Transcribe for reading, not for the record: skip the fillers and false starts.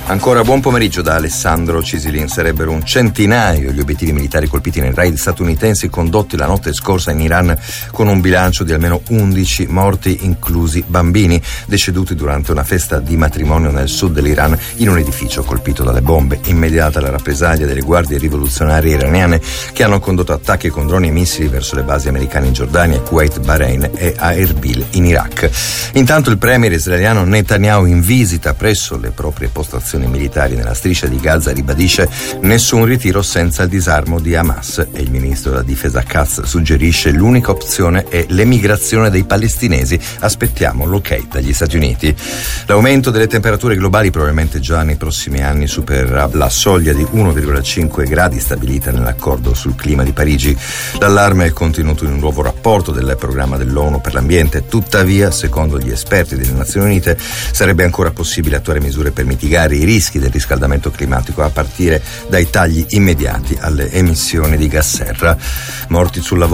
Ancora buon pomeriggio da Alessandro Cisilin. Sarebbero un centinaio gli obiettivi militari colpiti nei raid statunitensi condotti la notte scorsa in Iran, con un bilancio di almeno 11 morti, inclusi bambini, deceduti durante una festa di matrimonio nel sud dell'Iran in un edificio colpito dalle bombe. Immediata la rappresaglia delle guardie rivoluzionarie iraniane, che hanno condotto attacchi con droni e missili verso le basi americane in Giordania, Kuwait, Bahrain e a Erbil in Iraq. Intanto il premier israeliano Netanyahu, in visita presso le proprie postazioni militari nella striscia di Gaza, ribadisce nessun ritiro senza il disarmo di Hamas, e il ministro della difesa Katz suggerisce l'unica opzione è l'emigrazione dei palestinesi. Aspettiamo l'ok dagli Stati Uniti. L'aumento delle temperature globali probabilmente già nei prossimi anni supererà la soglia di 1,5 gradi stabilita nell'accordo sul clima di Parigi. L'allarme è contenuto in un nuovo rapporto del programma dell'ONU per l'ambiente. Tuttavia, secondo gli esperti delle Nazioni Unite, sarebbe ancora possibile attuare misure per mitigare i rischi del riscaldamento climatico, a partire dai tagli immediati alle emissioni di gas serra. Morti sul lavoro